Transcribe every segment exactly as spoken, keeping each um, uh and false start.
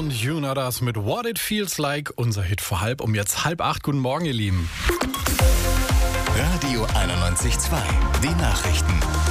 und Juna das mit What It Feels Like, unser Hit vor halb, um jetzt halb acht. Guten Morgen, ihr Lieben. Radio einundneunzig Komma zwei, die Nachrichten.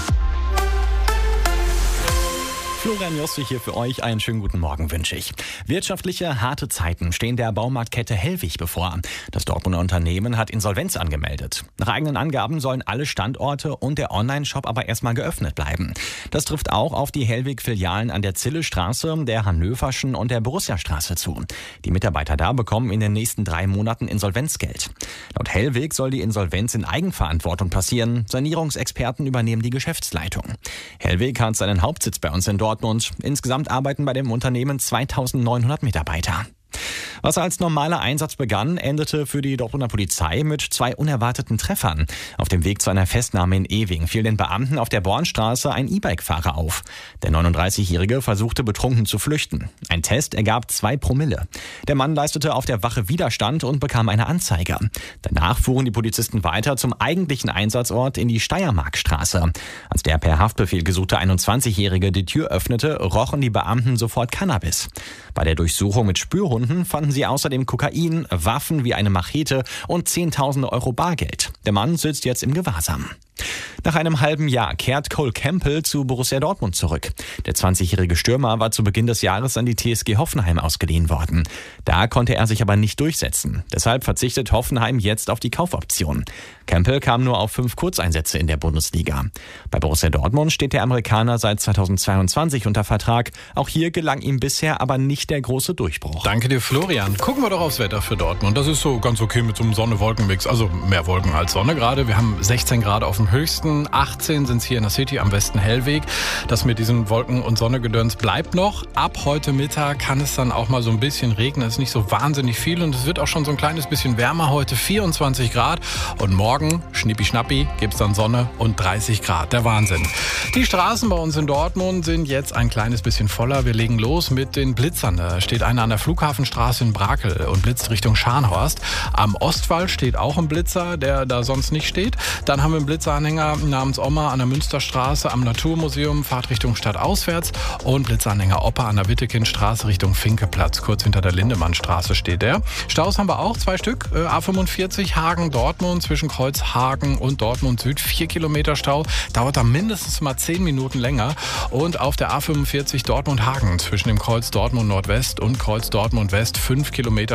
Florian Jossi hier für euch. Einen schönen guten Morgen wünsche ich. Wirtschaftliche harte Zeiten stehen der Baumarktkette Hellwig bevor. Das Dortmunder Unternehmen hat Insolvenz angemeldet. Nach eigenen Angaben sollen alle Standorte und der Online-Shop aber erstmal geöffnet bleiben. Das trifft auch auf die Hellwig-Filialen an der Zillestraße, der Hannöverschen und der Borussiastraße zu. Die Mitarbeiter da bekommen in den nächsten drei Monaten Insolvenzgeld. Laut Hellwig soll die Insolvenz in Eigenverantwortung passieren. Sanierungsexperten übernehmen die Geschäftsleitung. Hellwig hat seinen Hauptsitz bei uns in Dortmund. Und insgesamt arbeiten bei dem Unternehmen zweitausendneunhundert Mitarbeiter. Was als normaler Einsatz begann, endete für die Dortmunder Polizei mit zwei unerwarteten Treffern. Auf dem Weg zu einer Festnahme in Ewing fiel den Beamten auf der Bornstraße ein E-Bike-Fahrer auf. Der neununddreißigjährige versuchte betrunken zu flüchten. Ein Test ergab zwei Promille. Der Mann leistete auf der Wache Widerstand und bekam eine Anzeige. Danach fuhren die Polizisten weiter zum eigentlichen Einsatzort in die Steiermarkstraße. Als der per Haftbefehl gesuchte einundzwanzigjährige die Tür öffnete, rochen die Beamten sofort Cannabis. Bei der Durchsuchung mit Spürhunden fanden sie außerdem Kokain, Waffen wie eine Machete und zehntausende Euro Bargeld. Der Mann sitzt jetzt im Gewahrsam. Nach einem halben Jahr kehrt Cole Campbell zu Borussia Dortmund zurück. Der zwanzigjährige Stürmer war zu Beginn des Jahres an die T S G Hoffenheim ausgeliehen worden. Da konnte er sich aber nicht durchsetzen. Deshalb verzichtet Hoffenheim jetzt auf die Kaufoption. Campbell kam nur auf fünf Kurzeinsätze in der Bundesliga. Bei Borussia Dortmund steht der Amerikaner seit zweitausendzweiundzwanzig unter Vertrag. Auch hier gelang ihm bisher aber nicht der große Durchbruch. Danke dir, Florian. Gucken wir doch aufs Wetter für Dortmund. Das ist so ganz okay mit so einem Sonne-Wolken-Mix. Also mehr Wolken als Sonne gerade. Wir haben sechzehn Grad auf dem höchsten. achtzehn sind es hier in der City, am Westen Hellweg. Das mit diesen Wolken- und Sonnegedöns bleibt noch. Ab heute Mittag kann es dann auch mal so ein bisschen regnen. Es ist nicht so wahnsinnig viel und es wird auch schon so ein kleines bisschen wärmer. Heute vierundzwanzig Grad und morgen, schnippi-schnappi, gibt es dann Sonne und dreißig Grad. Der Wahnsinn. Die Straßen bei uns in Dortmund sind jetzt ein kleines bisschen voller. Wir legen los mit den Blitzern. Da steht einer an der Flughafenstraße in Brakel und blitzt Richtung Scharnhorst. Am Ostwall steht auch ein Blitzer, der da sonst nicht steht. Dann haben wir einen Blitzeranhänger namens Oma an der Münsterstraße am Naturmuseum, Fahrt Richtung Stadt auswärts, und Blitzeranhänger Opa an der Wittekindstraße Richtung Finkeplatz, kurz hinter der Lindemannstraße steht der. Staus haben wir auch, zwei Stück, äh, A fünfundvierzig Hagen-Dortmund zwischen Kreuzhagen und Dortmund Süd, vier Kilometer Stau, dauert da mindestens mal zehn Minuten länger, und auf der A fünfundvierzig Dortmund-Hagen zwischen dem Kreuz Dortmund Nordwest und Kreuz Dortmund West, fünf Kilometer